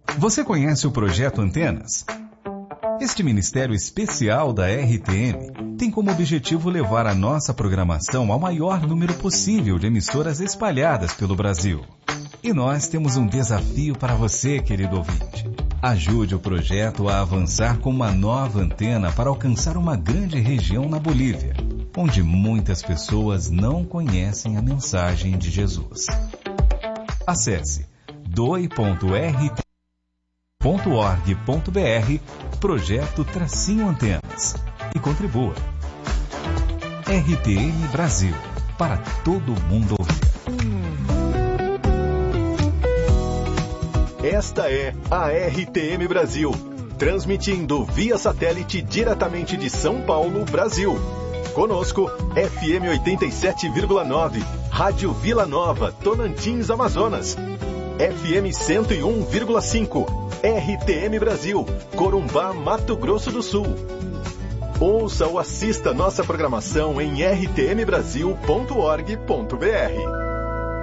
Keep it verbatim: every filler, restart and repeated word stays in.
Você conhece o Projeto Antenas? Este ministério especial da R T M tem como objetivo levar a nossa programação ao maior número possível de emissoras espalhadas pelo Brasil. E nós temos um desafio para você, querido ouvinte. Ajude o projeto a avançar com uma nova antena para alcançar uma grande região na Bolívia, onde muitas pessoas não conhecem a mensagem de Jesus. Acesse doe ponto r t ponto org ponto b r Projeto Tracinho Antenas e contribua. R T M Brasil, para todo mundo ouvir. Esta é a R T M Brasil, transmitindo via satélite diretamente de São Paulo, Brasil. Conosco, F M oitenta e sete vírgula nove, Rádio Vila Nova, Tocantins, Amazonas. F M cento e um vírgula cinco, R T M Brasil, Corumbá, Mato Grosso do Sul. Ouça ou assista nossa programação em r t m brasil ponto org ponto b r.